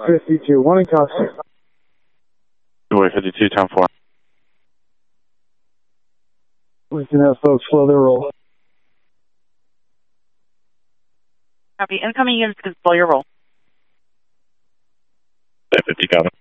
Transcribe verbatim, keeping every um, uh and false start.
fifty-two, one in custody. Two-way fifty-two, ten four. We can have folks slow their roll. Copy. Incoming units can slow your roll. fifty, copy.